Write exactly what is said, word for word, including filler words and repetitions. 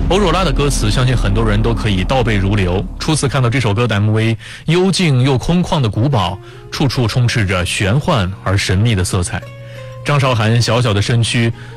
欧若拉的歌词，相信很多人都可以倒背如流。初次看到这首歌的 M V， 幽静又空旷的古堡，处处充斥着玄幻而神秘的色彩。张韶涵小小的身躯